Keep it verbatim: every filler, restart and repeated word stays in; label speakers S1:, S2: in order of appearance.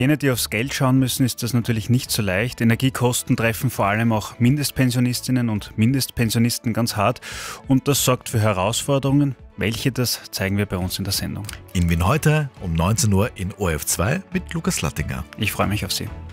S1: Jene, die aufs Geld schauen müssen, ist das natürlich nicht so leicht. Energiekosten treffen vor allem auch Mindestpensionistinnen und Mindestpensionisten ganz hart. Und das sorgt für Herausforderungen. Welche, das zeigen wir bei uns in der Sendung.
S2: In Wien heute um neunzehn Uhr in O R F zwei mit Lukas Lattinger.
S1: Ich freue mich auf Sie.